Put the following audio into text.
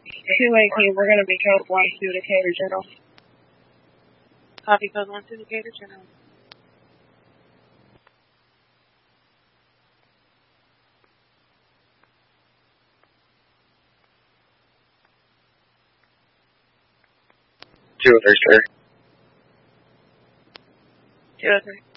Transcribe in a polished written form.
218, we're going to be code 1 to Decatur General. Copy, code 1 to Decatur General. Two of her, sir. 203.